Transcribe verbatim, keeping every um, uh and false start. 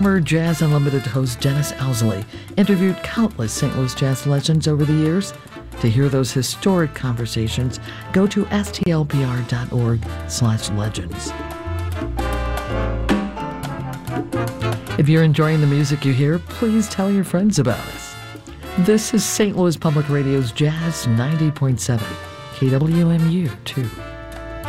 Former Jazz Unlimited host Dennis Owsley interviewed countless Saint Louis jazz legends over the years. To hear those historic conversations, go to s t l p r dot org slash legends. If you're enjoying the music you hear, please tell your friends about us. This is Saint Louis Public Radio's Jazz ninety point seven, K W M U two.